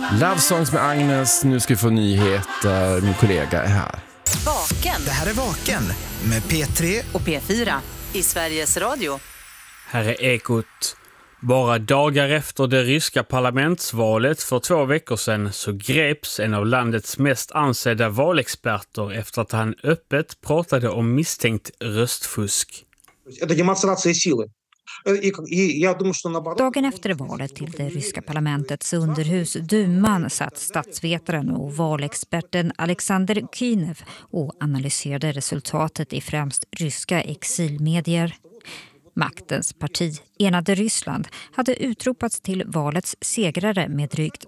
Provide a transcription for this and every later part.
Love Songs med Agnes. Nu ska vi få nyheter. Min kollega är här. Vaken. Det här är Vaken med P3 och P4 i Sveriges Radio. Här är Ekot. Bara dagar efter det ryska parlamentsvalet för 2 veckor sedan så greps en av landets mest ansedda valexperter efter att han öppet pratade om misstänkt röstfusk. Dagen efter valet till det ryska parlamentets underhus Duman satt statsvetaren och valexperten Alexander Kynev och analyserade resultatet i främst ryska exilmedier. Maktens parti, Enade Ryssland, hade utropats till valets segrare med drygt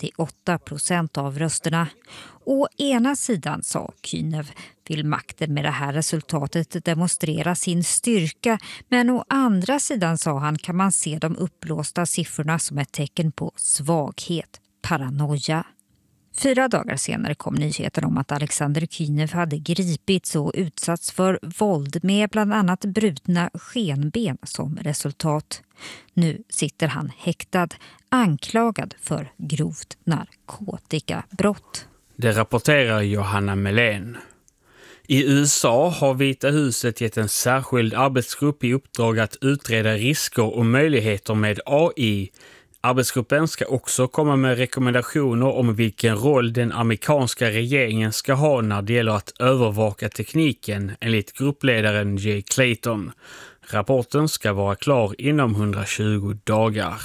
58% av rösterna. Å ena sidan, sa Kynev, vill makten med det här resultatet demonstrera sin styrka, men å andra sidan, sa han, kan man se de uppblåsta siffrorna som ett tecken på svaghet, paranoia. 4 dagar senare kom nyheten om att Alexander Kynev hade gripits och utsatts för våld med bland annat brutna skenben som resultat. Nu sitter han häktad, anklagad för grovt narkotikabrott. Det rapporterar Johanna Melén. I USA har Vita huset gett en särskild arbetsgrupp i uppdrag att utreda risker och möjligheter med AI. Arbetsgruppen ska också komma med rekommendationer om vilken roll den amerikanska regeringen ska ha när det gäller att övervaka tekniken, enligt gruppledaren Jay Clayton. Rapporten ska vara klar inom 120 dagar.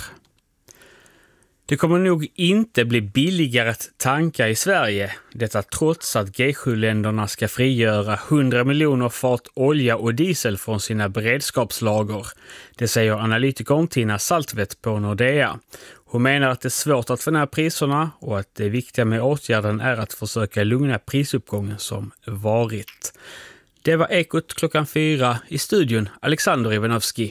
Det kommer nog inte bli billigare att tanka i Sverige. Detta trots att G7-länderna ska frigöra 100 miljoner fat olja och diesel från sina beredskapslager. Det säger analytikern Tina Saltvedt på Nordea. Hon menar att det är svårt att få ner priserna och att det viktiga med åtgärden är att försöka lugna prisuppgången som varit. Det var Ekot 4 i studion, Alexander Ivanovski.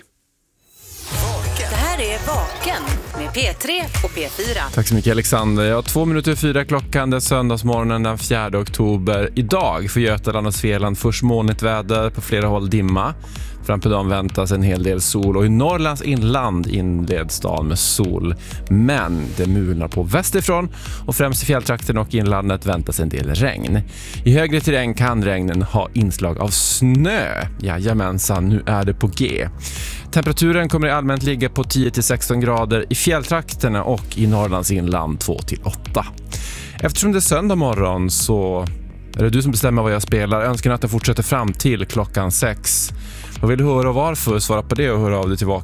Det här är Vaken med P3 och P4. Tack så mycket, Alexander. 2:04 klockan, det är söndagsmorgonen den 4 oktober. Idag för Götaland och Svealand först molnigt väder, på flera håll dimma. Fram på dagen väntas en hel del sol och i Norrlands inland inleds dagen med sol. Men det mulnar på västerifrån och främst i fjälltrakten och inlandet väntas en del regn. I högre terräng kan regnen ha inslag av snö. Jajamensan, nu är det på G. Temperaturen kommer i allmänt ligga på 10-16 grader i fjälltrakterna och i Norrlands inland 2-8. Eftersom det är söndag morgon så är det du som bestämmer vad jag spelar. Önskar att den fortsätter fram till klockan 6. Vad vill du höra och varför? Svara på det och höra av dig till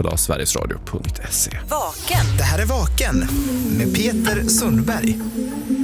vaken@sverigesradio.se. Vaken. Det här är Vaken med Peter Sundberg.